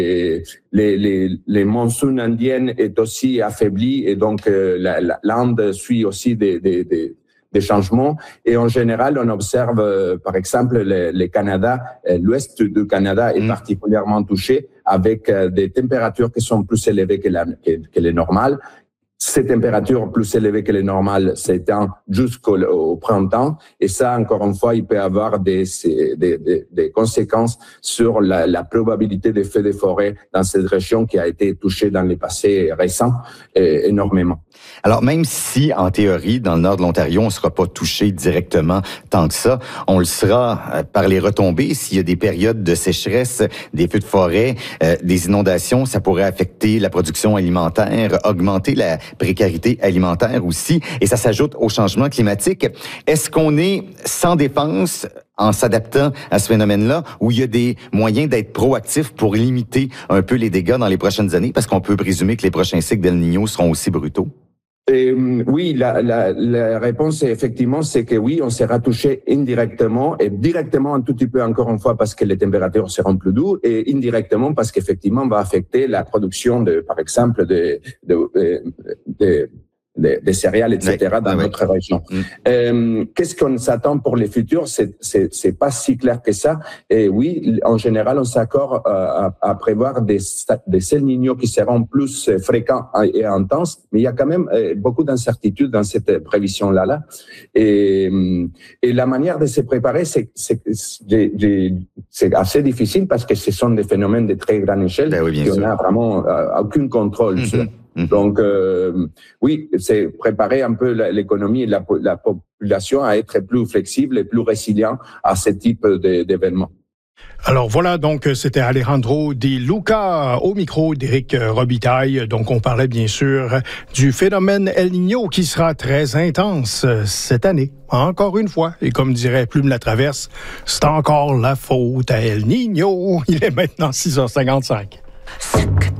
les monsons indiennes est aussi affaibli et donc l'Inde suit aussi des changements. Et en général, on observe, par exemple, le Canada, l'ouest du Canada est particulièrement touché avec des températures qui sont plus élevées que les normales. Ces températures plus élevées que les normales s'étendent jusqu'au printemps. Et ça, encore une fois, il peut avoir des conséquences sur la probabilité des feux de forêt dans cette région qui a été touchée dans les passés récents énormément. Alors, même si, en théorie, dans le nord de l'Ontario, on ne sera pas touché directement tant que ça, on le sera par les retombées. S'il y a des périodes de sécheresse, des feux de forêt, des inondations, ça pourrait affecter la production alimentaire, augmenter la précarité alimentaire aussi, et ça s'ajoute au changement climatique. Est-ce qu'on est sans défense en s'adaptant à ce phénomène-là, où il y a des moyens d'être proactifs pour limiter un peu les dégâts dans les prochaines années, parce qu'on peut présumer que les prochains cycles d'El Niño seront aussi brutaux? Oui, la réponse effectivement, c'est que oui, on sera touché indirectement et directement un tout petit peu encore une fois parce que les températures seront plus douces et indirectement parce qu'effectivement on va affecter la production par exemple des céréales, etc. dans notre région. Qu'est-ce qu'on s'attend pour les futurs? C'est pas si clair que ça. Et oui, en général, on s'accorde à prévoir des El Niño qui seront plus fréquents et intenses, mais il y a quand même beaucoup d'incertitudes dans cette prévision-là. Et la manière de se préparer, c'est assez difficile parce que ce sont des phénomènes de très grande échelle et on n'a vraiment aucun contrôle sur. Donc, oui, c'est préparer un peu l'économie et la population à être plus flexible et plus résilient à ce type d'événements. Alors voilà, donc c'était Alejandro De Luca au micro d'Éric Robitaille. Donc on parlait bien sûr du phénomène El Niño qui sera très intense cette année. Encore une fois, et comme dirait Plume la Traverse, c'est encore la faute à El Niño. Il est maintenant 6h55.